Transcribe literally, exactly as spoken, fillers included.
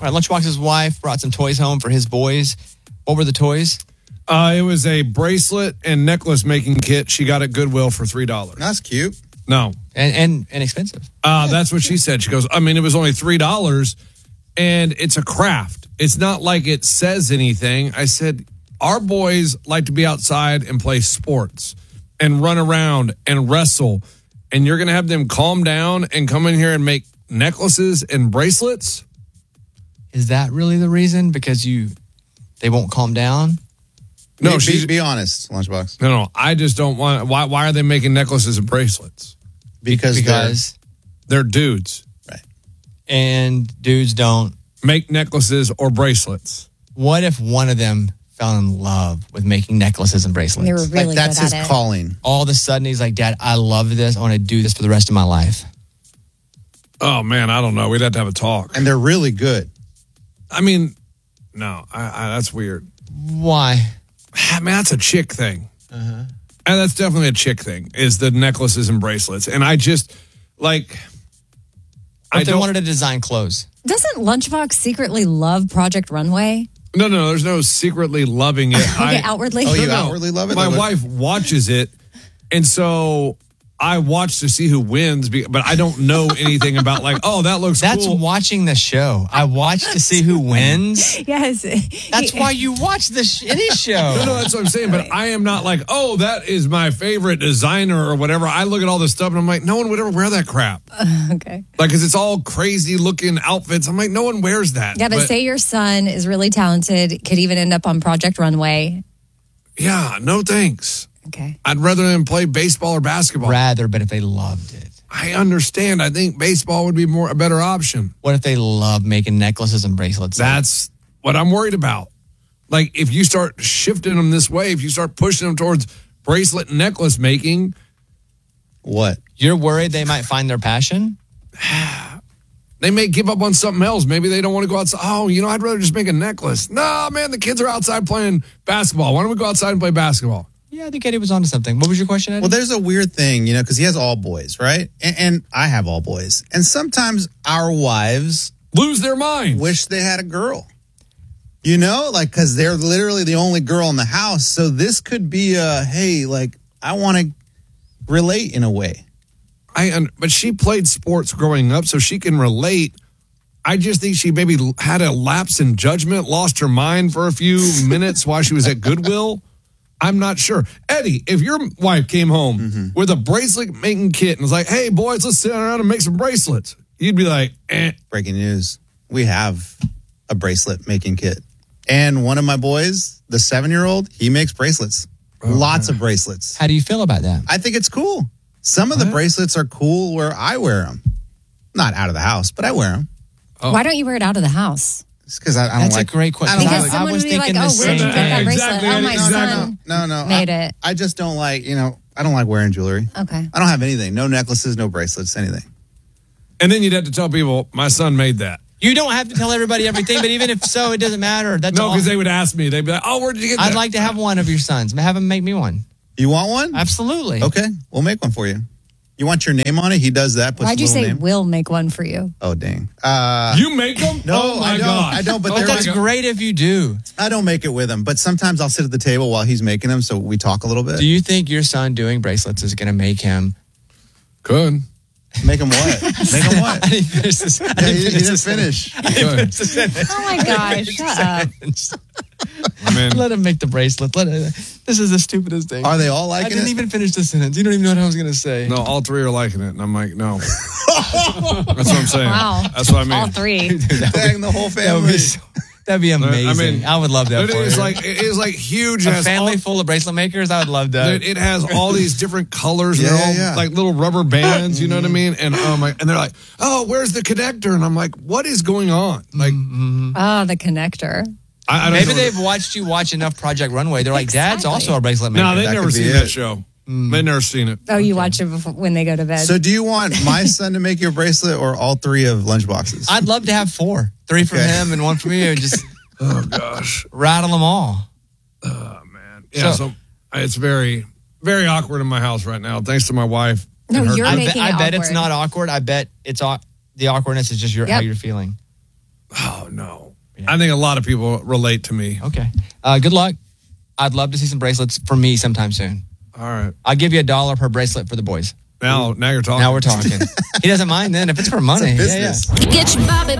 All right, Lunchbox's wife brought some toys home for his boys. What were the toys? Uh, it was a bracelet and necklace making kit. She got at Goodwill for three dollars. That's cute. No. And and, and expensive. Uh, that's what she said. She goes, I mean, it was only three dollars, and it's a craft. It's not like it says anything. I said, our boys like to be outside and play sports and run around and wrestle, and you're going to have them calm down and come in here and make necklaces and bracelets? Is that really the reason? Because you, they won't calm down? No, be, she's, be, be honest, Lunchbox. No, no, I just don't want. Why? Why are they making necklaces and bracelets? Because, Because they're, they're dudes. Right. And dudes don't Make necklaces or bracelets. What if one of them fell in love with making necklaces and bracelets? They were really like that's good his at it. calling. All of a sudden, he's like, Dad, I love this. I want to do this for the rest of my life. Oh man, I don't know. We'd have to have a talk. And they're really good. I mean, no, I, I, that's weird. Why? I mean, that's a chick thing. Uh-huh. And that's definitely a chick thing, is the necklaces and bracelets. And I just, like, What I if they don't, wanted to design clothes? Doesn't Lunchbox secretly love Project Runway? no, no, there's no secretly loving it. Okay, I, outwardly. Oh, you No, no. outwardly love it? My Like, wife watches it, and so I watch to see who wins, be- but I don't know anything about, like, oh, that looks That's cool. watching the show. I watch to see who wins. Yes. That's why you watch the sh- any show. No, no, that's what I'm saying. But I am not like, oh, that is my favorite designer or whatever. I look at all this stuff and I'm like, no one would ever wear that crap. Okay. Like, because it's all crazy looking outfits. I'm like, no one wears that. Yeah, they But, say your son is really talented, could even end up on Project Runway. yeah, no thanks. Okay. I'd rather them play baseball or basketball. Rather, but if they loved it. I understand. I think baseball would be more a better option. What if they love making necklaces and bracelets? That's what I'm worried about. Like, if you start shifting them this way, if you start pushing them towards bracelet and necklace making, what? You're worried they might find their passion? they may give up on something else. Maybe they don't want to go outside. Oh, you know, I'd rather just make a necklace. No, man, the kids are outside playing basketball. Why don't we go outside and play basketball? Yeah, I think Eddie was onto something. What was your question, Eddie? Well, there's a weird thing, you know, because he has all boys, right? And, and I have all boys. And sometimes our wives Lose their mind. wish they had a girl. You know, like, because they're literally the only girl in the house. So this could be a, hey, like, I want to relate in a way. I, un- but she played sports growing up, so she can relate. I just think she maybe had a lapse in judgment, lost her mind for a few minutes while she was at Goodwill. I'm not sure. Eddie, if your wife came home mm-hmm. with a bracelet making kit and was like, hey, boys, let's sit around and make some bracelets, you'd be like, eh. Breaking news. We have a bracelet making kit. And one of my boys, the seven-year-old, he makes bracelets. Oh, Lots man. of bracelets. How do you feel about that? I think it's cool. Some of what? the bracelets are cool where I wear them. Not out of the house, but I wear them. Oh. Why don't you wear it out of the house? It's because I, I don't That's like. That's a great question. Because I, someone I was would be thinking like, the oh, where'd same you get that thing. bracelet? Exactly, Oh, my exactly. son No, no, made I, it. I just don't like, you know, I don't like wearing jewelry. Okay. I don't have anything. No necklaces, no bracelets, anything. And then you'd have to tell people, my son made that. You don't have to tell everybody everything, but even if so, it doesn't matter. That's No, all. because they would ask me. They'd be like, oh, where did you get that? I'd like to have one of your sons. Have him make me one. You want one? Absolutely. Okay, we'll make one for you. You want your name on it? He does that. Puts Why'd a you little say name. we'll make one for you? Oh, dang. Uh, You make them? No, oh, my I don't. God. I don't, but But they're that's like, great if you do. I don't make it with him, but sometimes I'll sit at the table while he's making them, so we talk a little bit. Do you think your son doing bracelets is going to make him? Could. Make him what? Make him what? I didn't finish this. I Yeah, didn't he, he finish didn't this finish. I didn't finish the sentence. Oh my gosh, shut up. I mean, Let him make the bracelet. Let it, this is the stupidest thing. Are they all I liking didn't it? even finish the sentence. You don't even know what I was going to say. no, all three are liking it. And I'm like, no. That's what I'm saying. Wow. That's what I mean. All three. Dude, that would, Dang, the whole that would family. be so, that'd be amazing. I, I mean, mean, I would love that It for is you. like, it is like huge. It A has family all- full of bracelet makers. I would love that. Dude, it has all these different colors. Yeah, and they're all yeah, yeah. like little rubber bands. You know what I mean? And um, like, and they're like, "Oh, where's the connector?" And I'm like, "What is going on?" Like, Oh, the connector. I, I don't Maybe know. they've watched you watch enough Project Runway. They're like, Dad's Exactly. also a bracelet maker. No, they've That never could be seen it. that show. They've never seen it. Oh, you watch it before, when they go to bed. So do you want my son to make you a bracelet or all three of lunchboxes? I'd love to have four. Three for Okay. him and one for me. And just Oh gosh. rattle them all. Oh man. Yeah. So- So, it's very, very awkward in my house right now. Thanks to my wife. No, and her- you're I, making bet, I it bet it's awkward. not awkward. I bet it's au- the awkwardness is just your, how Yep. you're feeling. Oh, no. I think a lot of people relate to me. Okay. Uh, good luck. I'd love to see some bracelets for me sometime soon. All right. I'll give you a dollar per bracelet for the boys. Now, now you're talking. Now we're talking. He doesn't mind then if it's for money. It's a business. Yeah, yeah. Get your Bobby